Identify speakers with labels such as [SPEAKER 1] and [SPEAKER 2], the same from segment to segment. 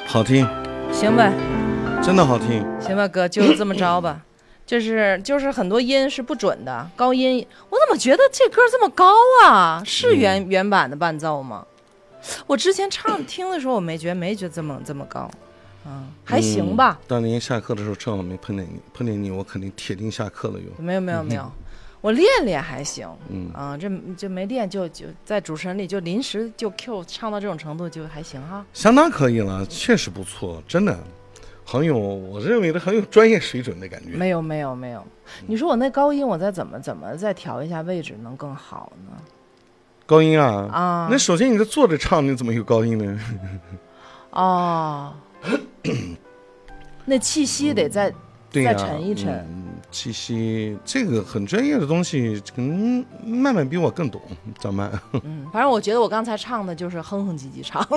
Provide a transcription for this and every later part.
[SPEAKER 1] 好听，
[SPEAKER 2] 行呗，
[SPEAKER 1] 真的好听。
[SPEAKER 2] 行吧，哥，就这么着吧。就是很多音是不准的，高音，我怎么觉得这歌这么高啊？是原版的伴奏吗？我之前听的时候，我没觉得这么高，还行吧。
[SPEAKER 1] 当年下课的时候正好没碰见你，碰见你我肯定铁定下课了又。
[SPEAKER 2] 没有，我练练还行，这没练就在主持人里就临时就 Q 唱到这种程度就还行哈，
[SPEAKER 1] 相当可以了，确实不错，真的。很有，我认为的很有专业水准的感觉。
[SPEAKER 2] 没有，你说我那高音，我再怎么再调一下位置能更好呢？
[SPEAKER 1] 高音啊，那首先你是坐着唱，你怎么有高音呢？
[SPEAKER 2] 哦，那气息得再沉一沉。
[SPEAKER 1] 气息这个很专业的东西，可能慢慢比我更懂，张曼。
[SPEAKER 2] 反正我觉得我刚才唱的就是哼哼唧唧唱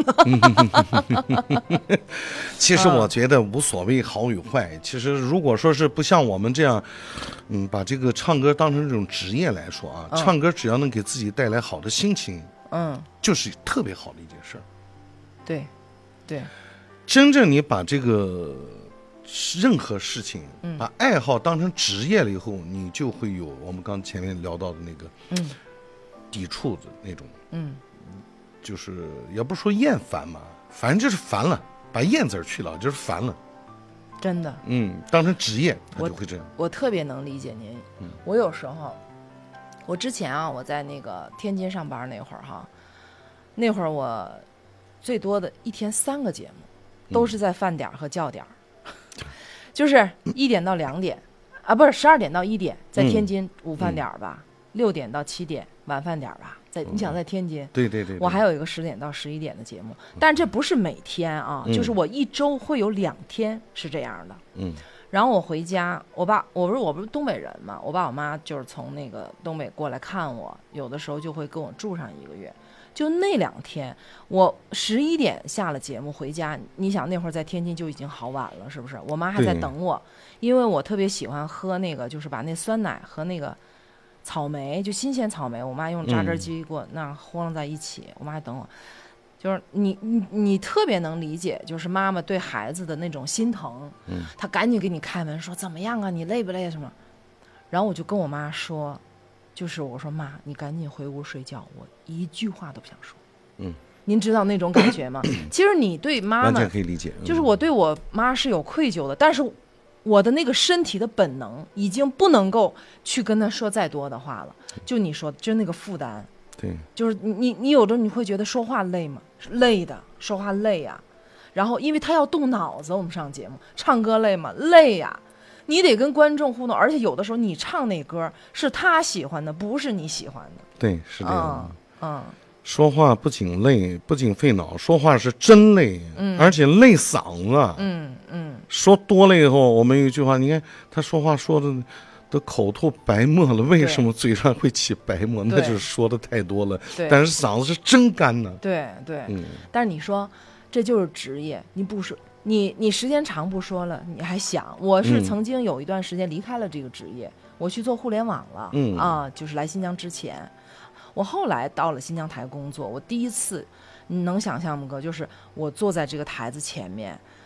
[SPEAKER 2] 的。
[SPEAKER 1] 其实我觉得无所谓好与坏。其实如果说是不像我们这样，把这个唱歌当成这种职业来说啊，唱歌只要能给自己带来好的心情，就是特别好的一件事儿。
[SPEAKER 2] 对，
[SPEAKER 1] 真正你把这个任何事情，把爱好当成职业了以后，你就会有我们刚前面聊到的那个，抵触的那种，就是也不是说厌烦嘛，反正就是烦了，把厌字去了，就是烦了。
[SPEAKER 2] 真的，
[SPEAKER 1] 当成职业，他就会这样。
[SPEAKER 2] 我特别能理解您。我有时候，我之前我在那个天津上班那会儿那会儿我最多的一天3个节目，都是在饭点和叫点。就是1点到2点，不是12点到1点，在天津午饭点吧，6点到7点晚饭点吧，你想在天津，
[SPEAKER 1] 对，
[SPEAKER 2] 我还有一个10点到11点的节目，但这不是每天啊，就是我一周会有2天是这样的，然后我回家，我不是东北人嘛，我爸我妈就是从那个东北过来看我，有的时候就会跟我住上1个月。就那2天，我11点下了节目回家，你想那会儿在天津就已经好晚了，是不是？我妈还在等我，因为我特别喜欢喝那个，就是把那酸奶和那个草莓，就新鲜草莓，我妈用榨汁机给我那和弄在一起，我妈还等我。就是你特别能理解，就是妈妈对孩子的那种心疼，她赶紧给你开门说怎么样啊，你累不累什么？然后我就跟我妈说。就是我说妈，你赶紧回屋睡觉，我一句话都不想说。您知道那种感觉吗？其实你对妈妈
[SPEAKER 1] 完全可以理解，
[SPEAKER 2] 就是我对我妈是有愧疚的，但是我的那个身体的本能已经不能够去跟她说再多的话了。就你说，就那个负担，
[SPEAKER 1] 对，
[SPEAKER 2] 就是你有的你会觉得说话累吗？累的，说话累呀。然后因为她要动脑子，我们上节目唱歌累吗？累呀。你得跟观众互动，而且有的时候你唱那歌是他喜欢的，不是你喜欢的。
[SPEAKER 1] 对，是这样的。说话不仅累，不仅费脑，说话是真累，而且累嗓子。说多了以后，我们有一句话，你看他说话说的都口吐白沫了，为什么嘴上会起白沫？那就是说的太多了。但是嗓子是真干呢。
[SPEAKER 2] 对，但是你说这就是职业，你不说。你时间长不说了，你还想？我是曾经有一段时间离开了这个职业，我去做互联网了。就是来新疆之前，我后来到了新疆台工作，我第一次，你能想象吗？哥，就是我坐在这个台子前面，